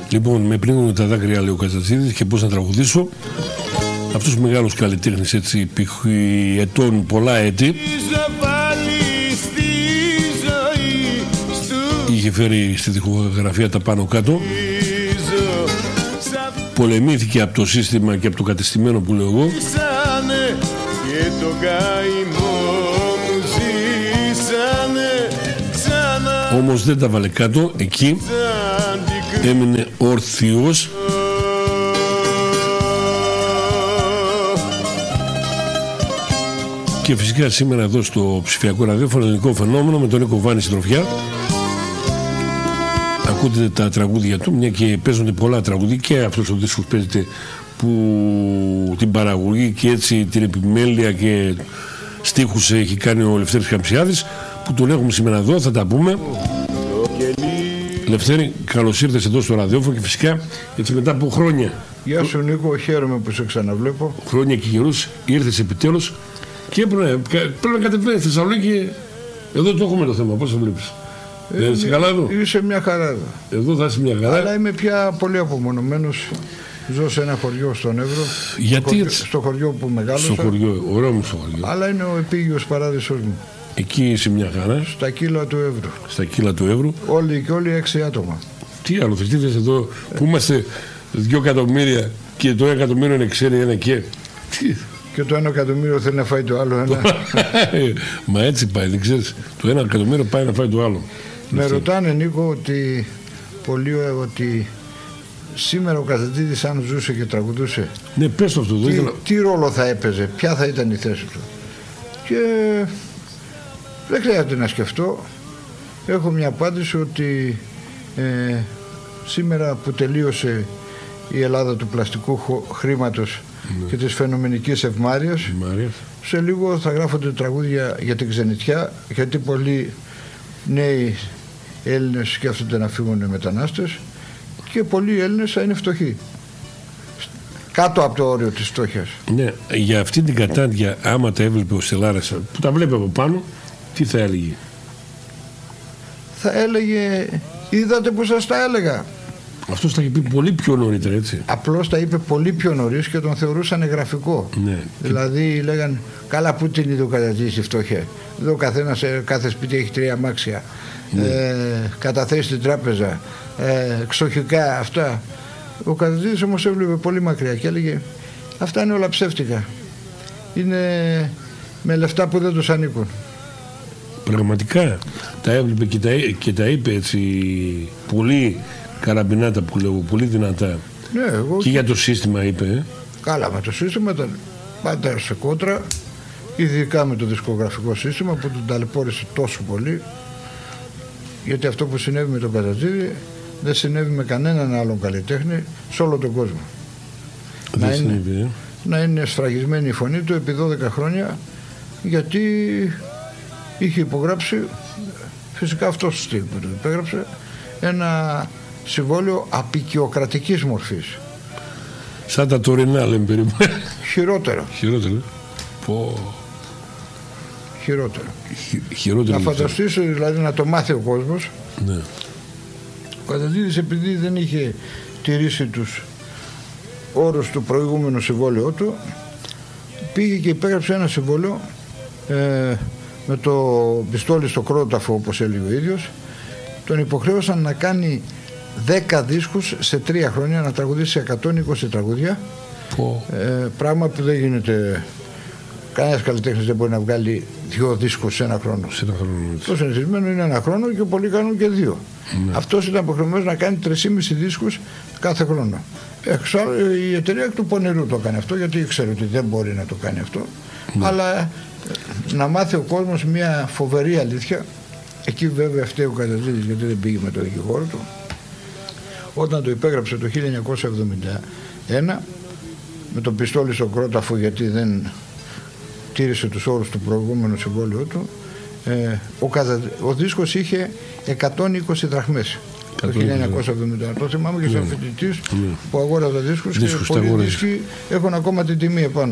Λοιπόν, με πνίγουν τα δάκρυα, λέει ο Καζατζίδης, και πώς να τραγουδήσω. Αυτός ο μεγάλος καλλιτέχνης, έτσι, ετών, πολλά έτη, είχε φέρει στη διχογραφία τα πάνω κάτω. Πολεμήθηκε από το σύστημα και από το κατεστημένο που λέω εγώ. Όμως δεν τα βάλε κάτω. Εκεί έμεινε όρθιος. Και φυσικά σήμερα εδώ στο ψηφιακό ραδιόφωνο Ελληνικό Φαινόμενο με τον Νίκο Βάνη συντροφιά. Ακούτε τα τραγούδια του, μια και παίζονται πολλά τραγούδια, και αυτός ο δίσκος παίζεται που την παραγωγή και έτσι την επιμέλεια και στίχους έχει κάνει ο Λευτέρης Καμψιάδης, που τον έχουμε σήμερα εδώ, θα τα πούμε. Λευτέρη, καλώς ήρθες εδώ στο ραδιόφωνο και φυσικά έτσι μετά από χρόνια. Γεια σου Νίκο, χαίρομαι που σε ξαναβλέπω. Χρόνια και καιρούς ήρθες επιτέλους και πρέπει να κατεβαίνεις στη Θεσσαλονίκη. Εδώ το έχουμε το θέμα, πώς το βλέπεις? Είσαι καλά εδώ? Είσαι μια χαρά εδώ θα είσαι μια χαρά. Αλλά είμαι πια πολύ απομονωμένος. Ζω σε ένα χωριό στον Εύρο. Γιατί? Στο χωριό που μεγάλωσα. Στο χωριό, ωραίο μου στο χωριό. Αλλά είναι ο επίγειος παράδεισος μου. Εκεί είσαι μια χαρά. Στα κύλα του Εύρου. Στα κύλα του Εύρου. Όλοι και όλοι 6 άτομα. Τι άλλο θες εδώ που είμαστε 2 εκατομμύρια και το 1 εκατομμύριο είναι ξέρει ένα και. Και το 1 εκατομμύριο θέλει να φάει το άλλο ένα. Μα έτσι πάει, δεν ξέρεις. Το 1 εκατομμύριο πάει να φάει το άλλο. Με ρωτάνε Νίκο ότι σήμερα ο Καζατζίδης αν ζούσε και τραγουδούσε, ναι, πες το αυτό, τι ρόλο θα έπαιζε, ποια θα ήταν η θέση του. Και δεν χρειάζεται να σκεφτώ. Έχω μια απάντηση ότι σήμερα που τελείωσε η Ελλάδα του πλαστικού χρήματος, ναι, και της φαινομενικής ευμάρειας, σε λίγο θα γράφονται τραγούδια για την ξενιτιά, γιατί πολλοί νέοι Έλληνες σκέφτονται να φύγουν μετανάστες και πολλοί Έλληνες θα είναι φτωχοί, κάτω από το όριο της φτώχειας. Ναι, για αυτή την κατάντια, άμα τα έβλεπε ο Στελάρας που τα βλέπει από πάνω, τι θα έλεγε? Θα έλεγε, είδατε που σας τα έλεγα. Αυτός τα είχε πει πολύ πιο νωρίτερα, έτσι. Απλώς τα είπε πολύ πιο νωρίς και τον θεωρούσαν γραφικό. Ναι. Δηλαδή λέγαν, καλά που την είδε ο Καζατζίδης η φτώχεια. Εδώ καθένας, κάθε σπίτι έχει 3 αμάξια. Ναι. Καταθέσει στην τράπεζα, εξοχικά, αυτά. Ο Καζατζίδης όμως έβλεπε πολύ μακριά και έλεγε, αυτά είναι όλα ψεύτικα. Είναι με λεφτά που δεν τους ανήκουν. Πραγματικά τα έβλεπε και τα είπε έτσι πολύ καραμπινάτα που λέω, πολύ δυνατά. Ναι, εγώ... Και για το σύστημα είπε. Καλά, με το σύστημα ήταν πάντα σε κόντρα, ειδικά με το δισκογραφικό σύστημα που τον ταλαιπώρησε τόσο πολύ, γιατί αυτό που συνέβη με τον Καζατζίδη δεν συνέβη με κανέναν άλλον καλλιτέχνη σε όλο τον κόσμο. Να είναι σφραγισμένη η φωνή του επί 12 χρόνια, γιατί είχε υπογράψει, φυσικά αυτός το στυλ που του υπέγραψε, ένα συμβόλαιο απικιοκρατικής μορφής. Σαν τα τωρινά λέμε περίπου. Χειρότερο. Χειρότερο. Να φανταστείς δηλαδή να το μάθει ο κόσμος. Ναι. Ο Καζατζίδης επειδή δεν είχε τηρήσει τους όρους του προηγούμενου συμβόλαιου του, πήγε και υπέγραψε ένα συμβόλαιο με το πιστόλι στο κρόταφο, όπως έλεγε ο ίδιος. Τον υποχρέωσαν να κάνει 10 δίσκους σε 3 χρόνια, να τραγουδήσει 120 τραγούδια. Πράγμα που δεν γίνεται. Κανένας καλλιτέχνης δεν μπορεί να βγάλει 2 δίσκους σε ένα χρόνο. Το συνηθισμένο είναι 1 χρόνο και πολλοί κάνουν και 2. Ναι. Αυτός ήταν υποχρεωμένος να κάνει 3,5 δίσκους κάθε χρόνο. Η εταιρεία εκ του πονηρού το έκανε αυτό, γιατί ήξερε ότι δεν μπορεί να το κάνει αυτό. Ναι. Αλλά να μάθει ο κόσμος μια φοβερή αλήθεια. Εκεί βέβαια φταίει ο Καζατζίδης, γιατί δεν πήγε με το δικηγόρο του. Όταν το υπέγραψε το 1971 με το πιστόλι στο κρόταφο, γιατί δεν τήρησε τους όρους του προηγούμενου συμβόλαιου του, ο δίσκος είχε 120 δραχμές το 1971. Το θυμάμαι και σαν φοιτητής που αγόραζα δίσκους και πολλοί δίσκοι έχουν ακόμα την τιμή επάνω.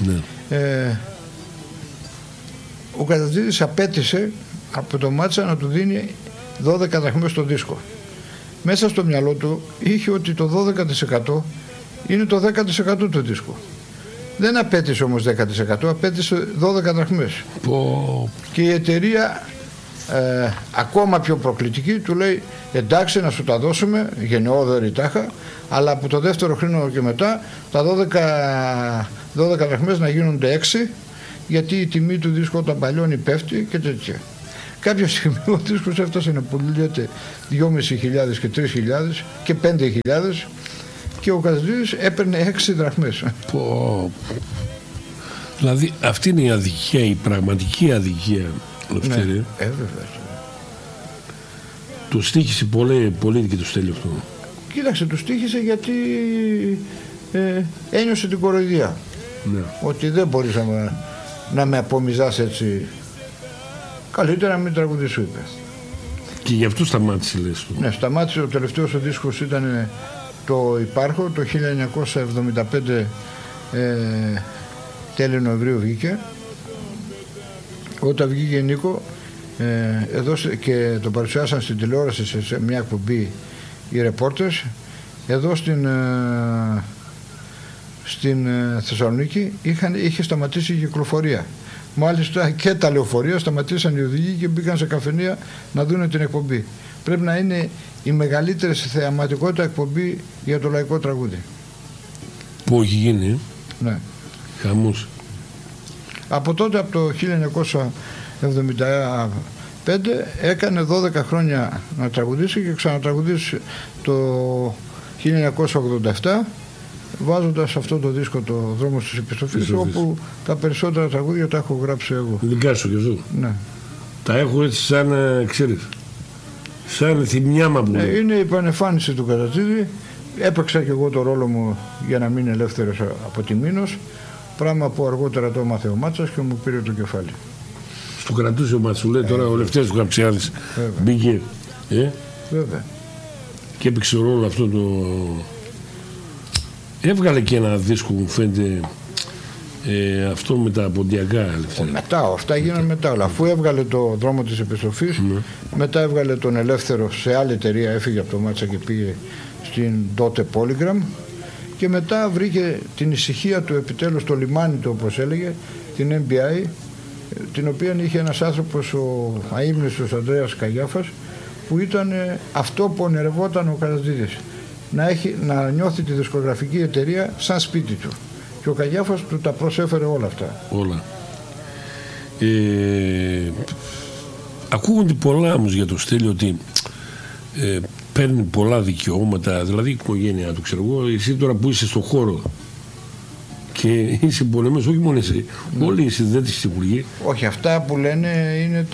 Ο Καζατζίδης απέτησε από το Μάτσα να του δίνει 12 δραχμές στο δίσκο. μέσα στο μυαλό του είχε ότι το 12% είναι το 10% του δίσκου. Δεν απέτησε όμως 10%, απέτησε 12 δραχμές. Και η εταιρεία ακόμα πιο προκλητική του λέει εντάξει να σου τα δώσουμε γενναιόδορη τάχα, αλλά από το δεύτερο χρόνο και μετά τα 12 δραχμές να γίνονται 6, γιατί η τιμή του δίσκου όταν παλιώνει πέφτει και τέτοια. Κάποια στιγμή ο δίσκος έφτασε να πουλιέται 2.500 και 3.000 και 5.000 και ο Καζαντζίδης έπαιρνε 6 δραχμές. Δηλαδή αυτή είναι η αδικία, η πραγματική αδικία, Λευτέρη. Ναι, βέβαια. Του στοίχησε πολύ και του στέλνει αυτό. Κοίταξε, του στοίχησε γιατί ένιωσε την κοροϊδία. Ναι. Ότι δεν μπορείς να με απομυζάς έτσι. Καλύτερα να μην τραγουδήσω, είπε. Και γι' αυτό σταμάτησε, λες. Ναι, σταμάτησε. Ο τελευταίος ο δίσκος ήταν το Υπάρχω, το 1975, τέλη Νοεμβρίου βγήκε. Όταν βγήκε Νίκο, εδώ και το παρουσιάσαν στην τηλεόραση σε μια εκπομπή οι ρεπόρτες, εδώ στην Θεσσαλονίκη είχε σταματήσει η κυκλοφορία. Μάλιστα και τα λεωφορεία σταματήσαν οι οδηγοί και μπήκαν σε καφενεία να δουν την εκπομπή. Πρέπει να είναι η μεγαλύτερη σε θεαματικότητα εκπομπή για το λαϊκό τραγούδι. Που έχει γίνει. Ναι. Χαμός. Από τότε, από το 1975, έκανε 12 χρόνια να τραγουδήσει και ξανατραγουδήσει το 1987, βάζοντας αυτό το δίσκο, το Δρόμος της Επιστροφής, όπου τα περισσότερα τραγούδια τα έχω γράψει εγώ. Δικά σου και αυτό. Ναι. Τα έχω έτσι σαν, ξέρεις, σαν θυμιάμα που λέει. Είναι η επανεμφάνιση του Καζαντζίδη. Έπαιξα και εγώ το ρόλο μου για να μείνει ελεύθερος από τη Μήνος, πράγμα που αργότερα το έμαθε ο Μάτσας και μου πήρε το κεφάλι. Στο κρατούσε ο Μάτσας, σου λέει τώρα ο Λευτέρης του Γραψιάδης μπήκε. Βέβαια. Και έπαιξε ρόλο αυτό το... Έβγαλε και ένα δίσκο, μου φαίνεται, αυτό με τα ποντιακά. Μετά, αυτά γίνανε μετά. Αλλά αφού έβγαλε το Δρόμο της Επιστροφής, μετά έβγαλε τον Ελεύθερο σε άλλη εταιρεία, έφυγε από το Μάτσα και πήγε στην τότε Polygram, και μετά βρήκε την ησυχία του επιτέλους στο λιμάνι του, όπως έλεγε, την MBI, την οποία είχε ένας άνθρωπος, ο αείμνηστος Ανδρέας Καγιάφας, που ήταν αυτό που ονειρευόταν ο Καζαντζίδης, να νιώθει τη δισκογραφική εταιρεία σαν σπίτι του. Και ο Καγιάφας του τα προσέφερε όλα αυτά. Όλα. Ακούγονται πολλά όμως για το Στέλιο, ότι παίρνει πολλά δικαιώματα, δηλαδή η οικογένειά του, ξέρω εγώ, εσύ τώρα που είσαι στο χώρο και είσαι πολέμες, όχι μόνο εσύ, όλοι οι συνδέτες της Υπουργή. Όχι, αυτά που λένε είναι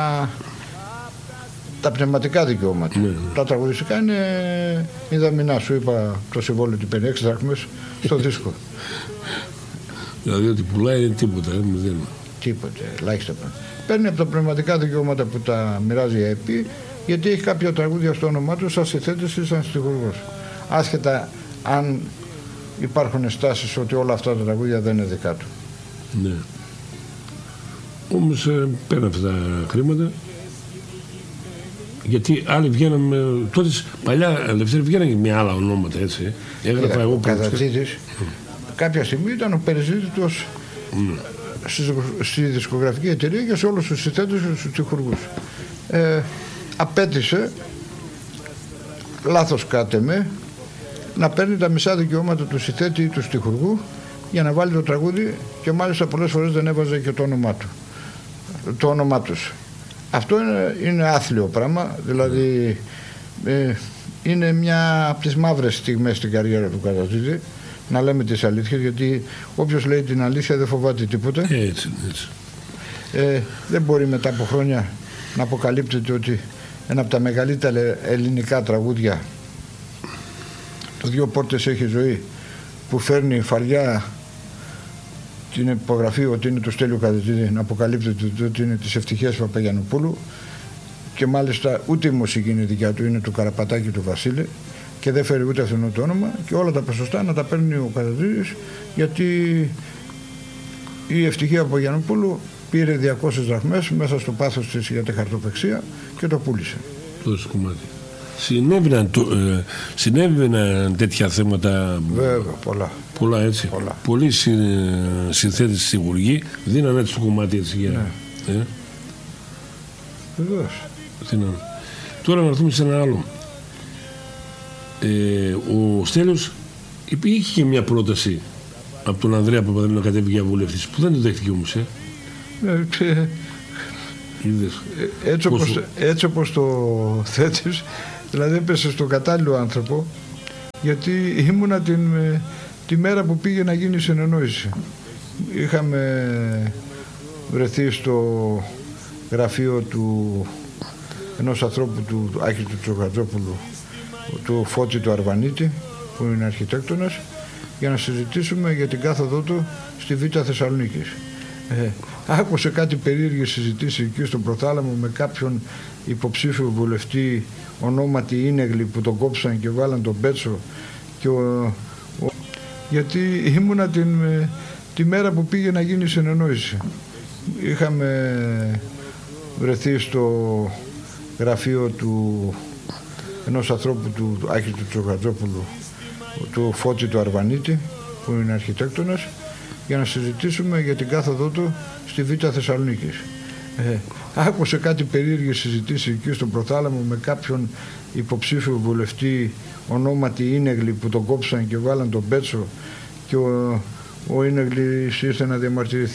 τα πνευματικά δικαιώματα. Τα τραγουδιστικά είναι η δαμηνά. Σου είπα το συμβόλαιο ότι παίρνει 6 δραχμές στο δίσκο. Δηλαδή ότι πουλάει είναι τίποτα, δεν. Τίποτε, ελάχιστα. Παίρνει από τα πνευματικά δικαιώματα που τα μοιράζει η ΑΕΠ, γιατί έχει κάποια τραγούδια στο όνομά του σαν συνθέτης ή σαν στιχουργός. Άσχετα αν υπάρχουν στάσεις ότι όλα αυτά τα τραγούδια δεν είναι δικά του. Ναι. Όμως παίρνει αυτά τα χρήματα. Γιατί άλλοι βγαίναμε, τότε παλιά Λευτέρη βγαίνανε με άλλα ονόματα, έτσι. Έγραφα εγώ. Ο Καζαντζίδης κάποια στιγμή ήταν ο περιζήτητος στη δισκογραφική εταιρεία και σε όλους τους συνθέτες και τους στιχουργούς. Απέτησε, λάθος κάτε με, να παίρνει τα μισά δικαιώματα του συνθέτη ή του στιχουργού για να βάλει το τραγούδι, και μάλιστα πολλές φορές δεν έβαζε και το όνομά τους. Αυτό είναι άθλιο πράγμα, δηλαδή είναι μια από τις μαύρες στιγμές στην καριέρα του Καζαντζίδη, να λέμε τις αλήθειες, γιατί όποιος λέει την αλήθεια δεν φοβάται τίποτα. Έτσι. Δεν μπορεί μετά από χρόνια να αποκαλύπτεται ότι ένα από τα μεγαλύτερα ελληνικά τραγούδια, το «Δύο πόρτες έχει ζωή», που φέρνει φαριά την υπογραφή ότι είναι του Στέλιου Καζαντζίδη, να αποκαλύπτεται ότι είναι της Ευτυχίας Παπαγιαννοπούλου, και μάλιστα ούτε η μουσική είναι δικιά του, είναι του Καραπατάκη του Βασίλη, και δεν φέρει ούτε αυτόν το όνομα, και όλα τα ποσοστά να τα παίρνει ο Καζαντζίδης, γιατί η Ευτυχία Παπαγιαννοπούλου πήρε 200 δραχμές μέσα στο πάθος της για τη χαρτοπεξία και το πούλησε. Τόσο κομμάτι. Συνέβαιναν τέτοια θέματα. Βέβαια, πολλά. Πολλά έτσι. Πολλά. Πολλοί συνθέτες στη Βουργή δίναν έτσι το κομμάτι έτσι. Ναι. Βεβαίως. Τώρα να έρθουμε σε ένα άλλο. Ο Στέλιος είχε και μια πρόταση από τον Ανδρέα Παπαδρέου να κατέβει για βουλευτής που δεν το δέχτηκε όμως. Έτσι όπως το θέτεις, δηλαδή έπεσε στον κατάλληλο άνθρωπο, γιατί ήμουνα τη μέρα που πήγε να γίνει συνεννόηση. Είχαμε βρεθεί στο γραφείο του ενός ανθρώπου του Άκη του Τσοχατζόπουλου, του Φώτη του Αρβανίτη, που είναι αρχιτέκτονας, για να συζητήσουμε για την κάθοδό του στη Β' Θεσσαλονίκης. Άκουσε κάτι περίεργες συζητήσεις εκεί στον Προθάλαμο με κάποιον υποψήφιο βουλευτή ονόματι Ίνεγλη που τον κόψαν και βάλαν τον Πέτσο, και γιατί ήμουνα τη μέρα που πήγε να γίνει συνεννόηση. Είχαμε βρεθεί στο γραφείο του ενός ανθρώπου του Άκη του Τσοχατζόπουλου, του Φώτη του Αρβανίτη, που είναι αρχιτέκτονας, για να συζητήσουμε για την κάθοδό του στη Β' Θεσσαλονίκης. Άκουσε κάτι περίεργες συζητήσεις εκεί στον Προθάλαμο με κάποιον υποψήφιο βουλευτή ονόματι Ίνεγλη που τον κόψαν και βάλαν τον Πέτσο, και ο Ίνεγλης ήρθε να διαμαρτυρηθεί